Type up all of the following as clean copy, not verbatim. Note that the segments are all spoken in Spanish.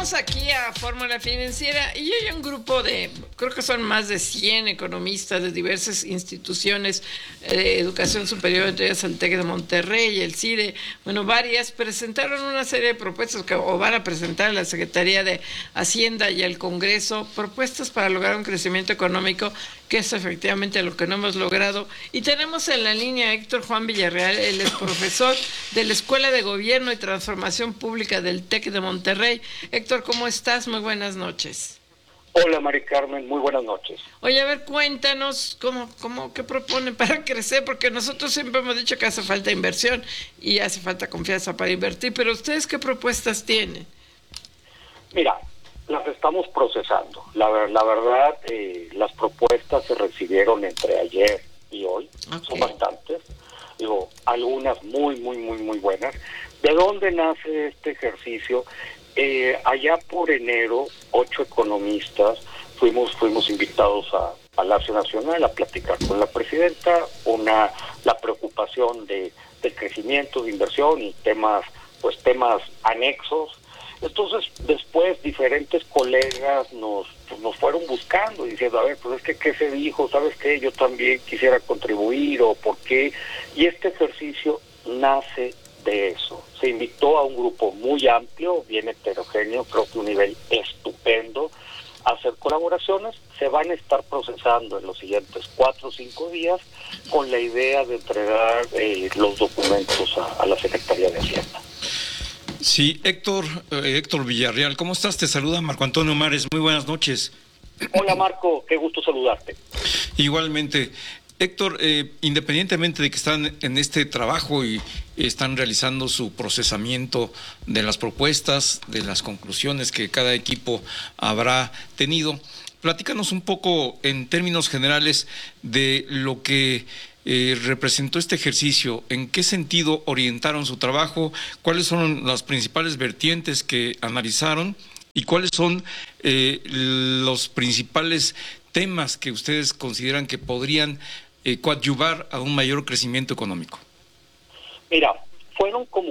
Estamos aquí a Fórmula Financiera y hay un grupo de, creo que son más de 100 economistas de diversas instituciones de educación superior, entre ellas el TEC de Monterrey, el CIDE, bueno, varias, presentaron una serie de propuestas o van a presentar a la Secretaría de Hacienda y al Congreso, propuestas para lograr un crecimiento económico, que es efectivamente lo que no hemos logrado. Y tenemos en la línea a Héctor Juan Villarreal, él es profesor de la Escuela de Gobierno y Transformación Pública del TEC de Monterrey. Héctor, ¿cómo estás? Muy buenas noches. Hola, Mari Carmen, muy buenas noches. Oye, a ver, cuéntanos qué proponen para crecer, porque nosotros siempre hemos dicho que hace falta inversión y hace falta confianza para invertir, pero ¿ustedes qué propuestas tienen? Mira, las estamos procesando. La verdad, las propuestas se recibieron entre ayer y hoy, okay. Son bastantes, digo, algunas muy buenas. ¿De dónde nace este ejercicio? Allá por enero, 8 economistas fuimos invitados a Palacio Nacional a platicar con la presidenta, la preocupación del crecimiento, de inversión y temas anexos. Entonces, después diferentes colegas nos fueron buscando y diciendo, a ver, pues es que ¿qué se dijo? ¿Sabes qué? Yo también quisiera contribuir, o ¿por qué? Y este ejercicio nace de eso. Se invitó a un grupo muy amplio, bien heterogéneo, creo que un nivel estupendo, a hacer colaboraciones. Se van a estar procesando en los siguientes 4 o 5 días con la idea de entregar los documentos a la Secretaría de Hacienda. Sí, Héctor Villarreal, ¿cómo estás? Te saluda Marco Antonio Mares, muy buenas noches. Hola Marco, qué gusto saludarte. Igualmente. Héctor, independientemente de que están en este trabajo y están realizando su procesamiento de las propuestas, de las conclusiones que cada equipo habrá tenido, platícanos un poco en términos generales de lo que representó este ejercicio, en qué sentido orientaron su trabajo, cuáles son las principales vertientes que analizaron y cuáles son los principales temas que ustedes consideran que podrían coadyuvar a un mayor crecimiento económico. Mira, fueron como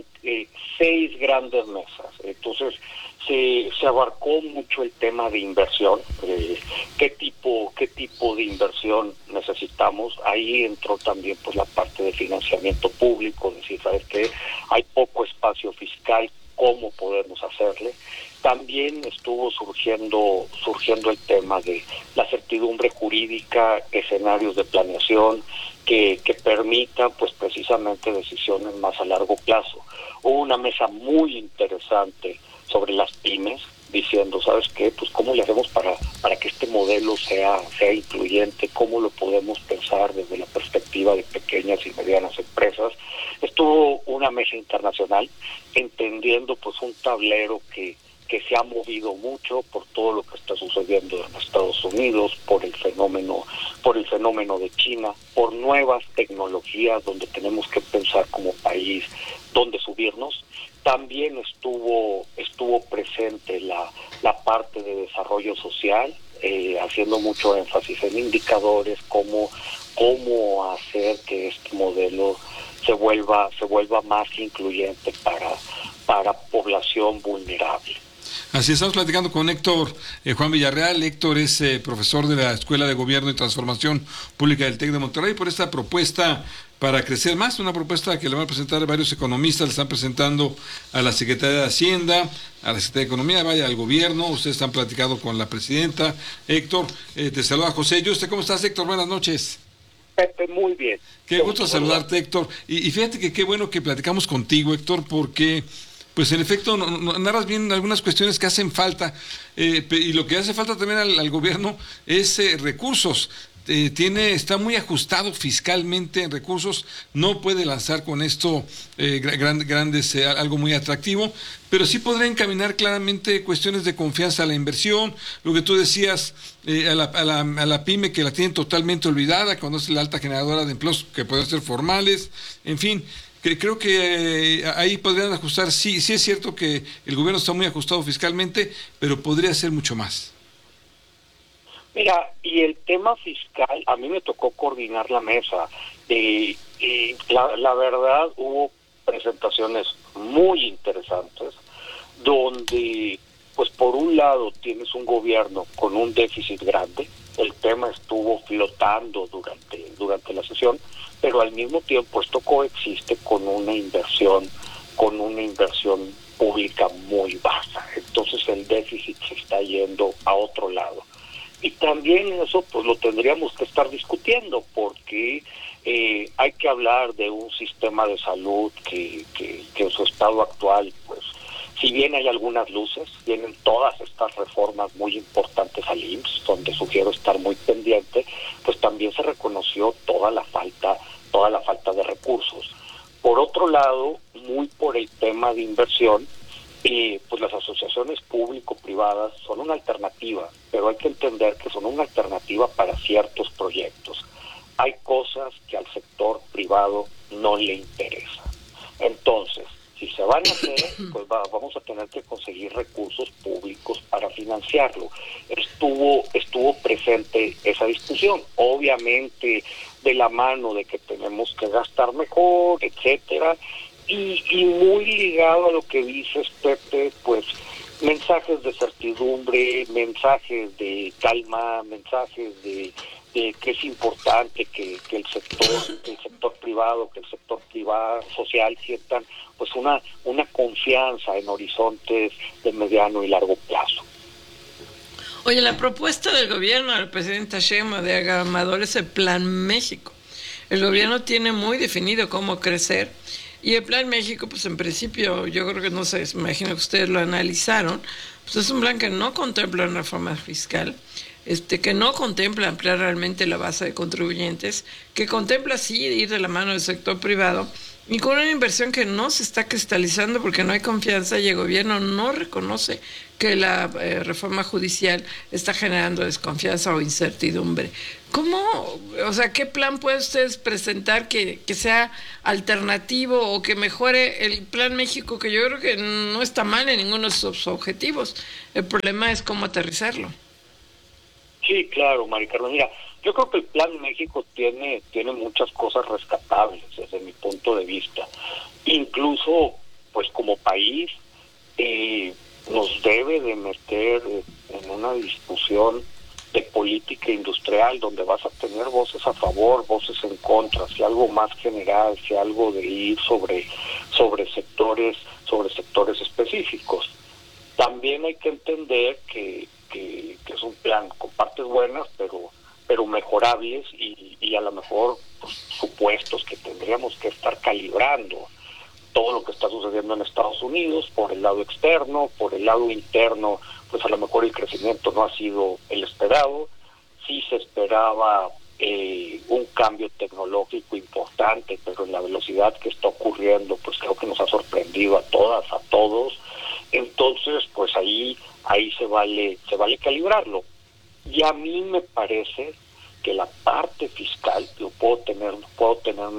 6 grandes mesas, entonces se abarcó mucho el tema de inversión, qué tipo de inversión necesitamos. Ahí entró también pues la parte de financiamiento público, decir, ¿sabes qué? Hay poco espacio fiscal, ¿cómo podemos hacerle? También estuvo surgiendo el tema de la certidumbre jurídica, escenarios de planeación que permitan pues precisamente decisiones más a largo plazo. Hubo una mesa muy interesante sobre las pymes, diciendo, ¿sabes qué? Pues cómo le hacemos para que este modelo sea incluyente, cómo lo podemos pensar desde la perspectiva de pequeñas y medianas empresas. Estuvo una mesa internacional entendiendo pues un tablero que se ha movido mucho por todo lo que está sucediendo en Estados Unidos, por el fenómeno de China, por nuevas tecnologías donde tenemos que pensar como país dónde subirnos. También estuvo presente la parte de desarrollo social, haciendo mucho énfasis en indicadores, cómo hacer que este modelo se vuelva más incluyente para población vulnerable. Así estamos platicando con Héctor Juan Villarreal. Héctor es profesor de la Escuela de Gobierno y Transformación Pública del TEC de Monterrey, por esta propuesta para crecer más, una propuesta que le van a presentar varios economistas, le están presentando a la Secretaría de Hacienda, a la Secretaría de Economía, vaya al gobierno. Ustedes han platicado con la presidenta. Héctor, te saluda José Yuste. ¿Cómo estás, Héctor? Buenas noches. Pepe, muy bien. Qué gusto saludarte, Héctor. Y fíjate que qué bueno que platicamos contigo, Héctor, porque pues en efecto narras bien algunas cuestiones que hacen falta, y lo que hace falta también al gobierno es recursos. Está muy ajustado fiscalmente en recursos, no puede lanzar con esto algo muy atractivo, pero sí podrá encaminar claramente cuestiones de confianza a la inversión, lo que tú decías, a la pyme, que la tienen totalmente olvidada, cuando es la alta generadora de empleos que pueden ser formales, en fin. Creo que ahí podrían ajustar. Sí es cierto que el gobierno está muy ajustado fiscalmente, pero podría ser mucho más. Mira, y el tema fiscal, a mí me tocó coordinar la mesa. La verdad, hubo presentaciones muy interesantes donde pues por un lado tienes un gobierno con un déficit grande, el tema estuvo flotando durante la sesión, pero al mismo tiempo esto coexiste con una inversión pública muy baja. Entonces el déficit se está yendo a otro lado. Y también eso pues lo tendríamos que estar discutiendo, porque hay que hablar de un sistema de salud que en su estado actual, pues si bien hay algunas luces, vienen todas estas reformas muy importantes al IMSS, donde sugiero estar muy pendiente, pues también se reconoció toda la falta de recursos. Por otro lado, muy por el tema de inversión, pues las asociaciones público-privadas son una alternativa, pero hay que entender que son una alternativa para ciertos proyectos. Hay cosas que al sector privado no le interesan. Entonces, si se van a hacer, pues vamos a tener que conseguir recursos públicos para financiarlo. Estuvo presente esa discusión, obviamente de la mano de que tenemos que gastar mejor, etcétera, y muy ligado a lo que dices, Pepe, pues mensajes de certidumbre, mensajes de calma, mensajes de que es importante que el sector privado, que el sector privado social sientan pues una confianza en horizontes de mediano y largo plazo. Oye, la propuesta del gobierno del presidente Sheinbaum de Amador es el Plan México. El gobierno tiene muy definido cómo crecer, y el Plan México, pues en principio, yo creo que no sé, imagino que ustedes lo analizaron, pues es un plan que no contempla una reforma fiscal, que no contempla ampliar realmente la base de contribuyentes, que contempla sí ir de la mano del sector privado, y con una inversión que no se está cristalizando porque no hay confianza y el gobierno no reconoce que la reforma judicial está generando desconfianza o incertidumbre. ¿Cómo, o sea, qué plan pueden ustedes presentar que sea alternativo o que mejore el Plan México, que yo creo que no está mal en ninguno de sus objetivos? El problema es cómo aterrizarlo. Sí, claro, Mari Carmen. Mira, yo creo que el Plan México tiene muchas cosas rescatables desde mi punto de vista. Incluso, pues como país, nos debe de meter en una discusión de política industrial donde vas a tener voces a favor, voces en contra, si algo más general, si algo de ir sobre sectores específicos. También hay que entender que es un plan con partes buenas, pero mejorables y a lo mejor pues, supuestos que tendríamos que estar calibrando. Todo lo que está sucediendo en Estados Unidos por el lado externo, por el lado interno, pues a lo mejor el crecimiento no ha sido el esperado. Sí se esperaba un cambio tecnológico importante, pero en la velocidad que está ocurriendo, pues creo que nos ha sorprendido a todas, a todos. Entonces, pues ahí se vale calibrarlo. Y a mí me parece que la parte fiscal, yo puedo tener mi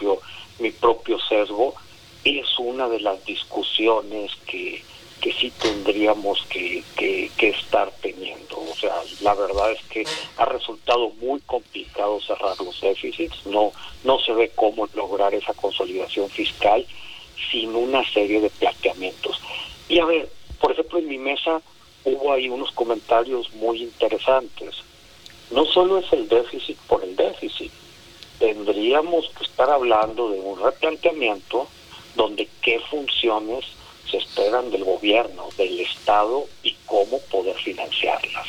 propio sesgo, es una de las discusiones que sí tendríamos que estar teniendo. O sea, la verdad es que ha resultado muy complicado cerrar los déficits, no se ve cómo lograr esa consolidación fiscal sin una serie de planteamientos. Y a ver, por ejemplo, en mi mesa hubo ahí unos comentarios muy interesantes. No solo es el déficit por el déficit, tendríamos que estar hablando de un replanteamiento donde qué funciones se esperan del gobierno, del Estado y cómo poder financiarlas.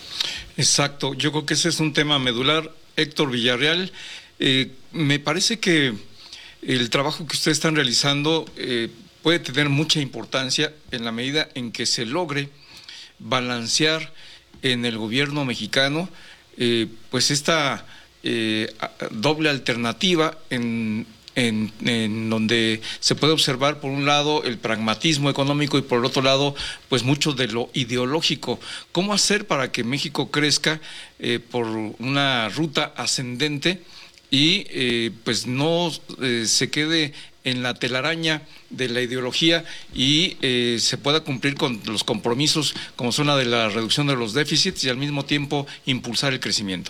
Exacto, yo creo que ese es un tema medular. Héctor Villarreal, me parece que el trabajo que ustedes están realizando puede tener mucha importancia en la medida en que se logre balancear en el gobierno mexicano pues esta doble alternativa en donde se puede observar por un lado el pragmatismo económico y por el otro lado pues mucho de lo ideológico. ¿Cómo hacer para que México crezca por una ruta ascendente y pues no se quede en la telaraña de la ideología y se pueda cumplir con los compromisos como son la de la reducción de los déficits y al mismo tiempo impulsar el crecimiento?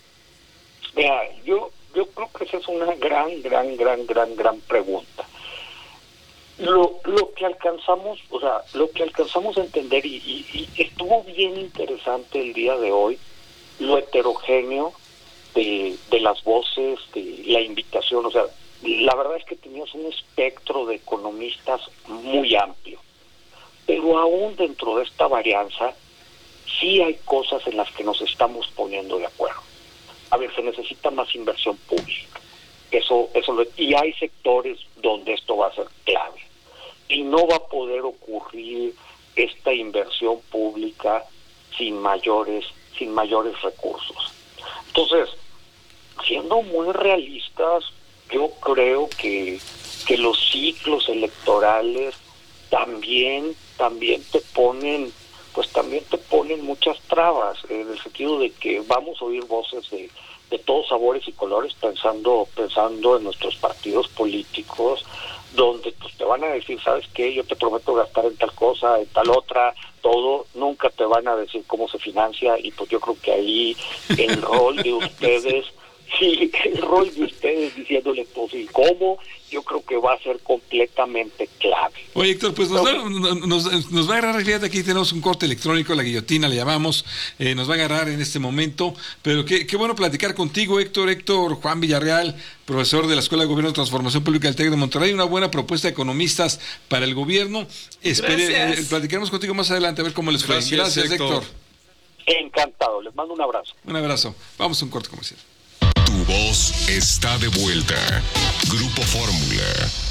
Mira, yo creo que esa es una gran pregunta. Lo que alcanzamos, o sea, lo que alcanzamos a entender, y estuvo bien interesante el día de hoy, lo heterogéneo de las voces, de la invitación, o sea, la verdad es que tenías un espectro de economistas muy amplio, pero aún dentro de esta varianza, sí hay cosas en las que nos estamos poniendo de acuerdo. A ver, se necesita más inversión pública, y hay sectores donde esto va a ser clave, y no va a poder ocurrir esta inversión pública sin mayores recursos. Entonces, siendo muy realistas, yo creo que los ciclos electorales también te ponen muchas trabas, en el sentido de que vamos a oír voces de todos sabores y colores pensando en nuestros partidos políticos, donde pues te van a decir, ¿sabes qué? Yo te prometo gastar en tal cosa, en tal otra, todo, nunca te van a decir cómo se financia, y pues yo creo que ahí el rol de ustedes, sí, el rol de ustedes diciéndole pues y cómo, yo creo que va a ser completamente clave. Oye, Héctor, pues nos va a agarrar, fíjate, aquí tenemos un corte electrónico, la guillotina le llamamos, nos va a agarrar en este momento, pero qué bueno platicar contigo, Héctor Juan Villarreal, profesor de la Escuela de Gobierno y Transformación Pública del TEC de Monterrey, una buena propuesta de economistas para el gobierno. Platicaremos contigo más adelante a ver cómo les fue. Gracias, Héctor. Encantado, les mando un abrazo. Un abrazo. Vamos a un corte comercial. Tu voz está de vuelta. Grupo Fórmula.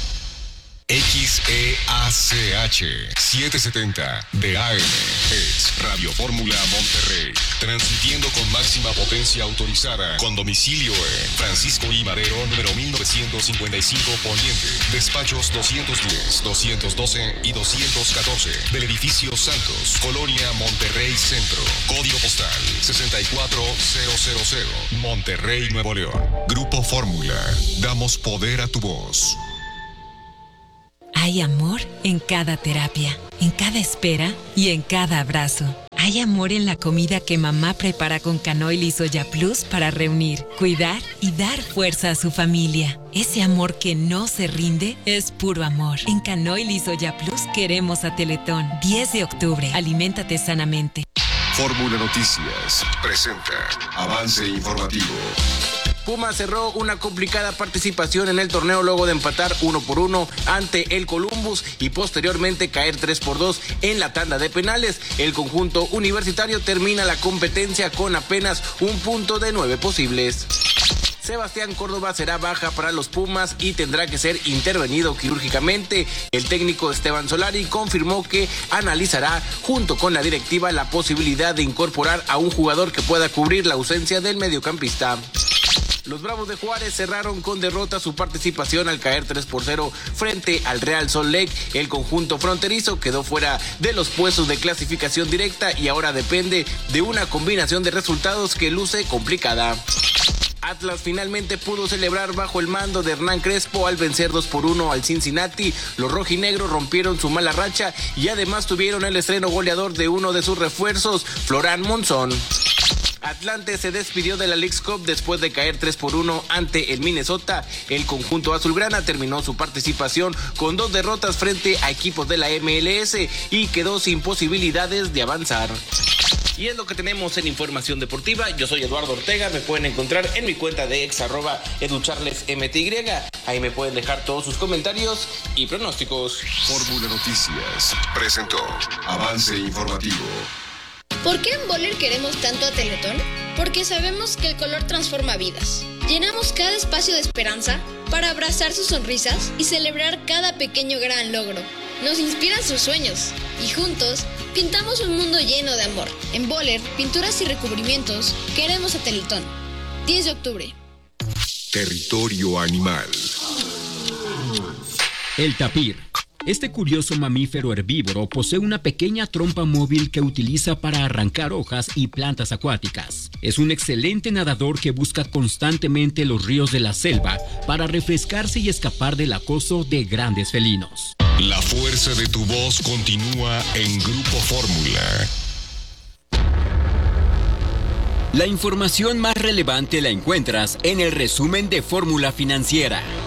XEACH 770 de AM es Radio Fórmula Monterrey, transmitiendo con máxima potencia autorizada, con domicilio en Francisco I. Madero, número 1955 Poniente, despachos 210, 212 y 214 del edificio Santos, Colonia Monterrey Centro, código postal 64000, Monterrey, Nuevo León. Grupo Fórmula, damos poder a tu voz. Hay amor en cada terapia, en cada espera y en cada abrazo. Hay amor en la comida que mamá prepara con canoil y soya plus para reunir, cuidar y dar fuerza a su familia. Ese amor que no se rinde es puro amor. En canoil y soya plus queremos a Teletón. 10 de octubre. Aliméntate sanamente. Fórmula Noticias presenta avance informativo. Pumas cerró una complicada participación en el torneo luego de empatar 1-1 ante el Columbus y posteriormente caer 3-2 en la tanda de penales. El conjunto universitario termina la competencia con apenas un punto de 9 posibles. Sebastián Córdoba será baja para los Pumas y tendrá que ser intervenido quirúrgicamente. El técnico Esteban Solari confirmó que analizará junto con la directiva la posibilidad de incorporar a un jugador que pueda cubrir la ausencia del mediocampista. Los Bravos de Juárez cerraron con derrota su participación al caer 3-0 frente al Real Salt Lake. El conjunto fronterizo quedó fuera de los puestos de clasificación directa y ahora depende de una combinación de resultados que luce complicada. Atlas finalmente pudo celebrar bajo el mando de Hernán Crespo al vencer 2-1 al Cincinnati. Los rojinegros rompieron su mala racha y además tuvieron el estreno goleador de uno de sus refuerzos, Florán Monzón. Atlante se despidió de la Leagues Cup después de caer 3-1 ante el Minnesota. El conjunto azulgrana terminó su participación con 2 derrotas frente a equipos de la MLS y quedó sin posibilidades de avanzar. Y es lo que tenemos en Información Deportiva. Yo soy Eduardo Ortega, me pueden encontrar en mi cuenta de @educharlesmty. Ahí me pueden dejar todos sus comentarios y pronósticos. Fórmula Noticias presentó avance informativo. ¿Por qué en Boller queremos tanto a Teletón? Porque sabemos que el color transforma vidas. Llenamos cada espacio de esperanza para abrazar sus sonrisas y celebrar cada pequeño gran logro. Nos inspiran sus sueños y juntos pintamos un mundo lleno de amor. En Boller, pinturas y recubrimientos, queremos a Teletón. 10 de octubre. Territorio animal. El tapir. Este curioso mamífero herbívoro posee una pequeña trompa móvil que utiliza para arrancar hojas y plantas acuáticas. Es un excelente nadador que busca constantemente los ríos de la selva para refrescarse y escapar del acoso de grandes felinos. La fuerza de tu voz continúa en Grupo Fórmula. La información más relevante la encuentras en el resumen de Fórmula Financiera.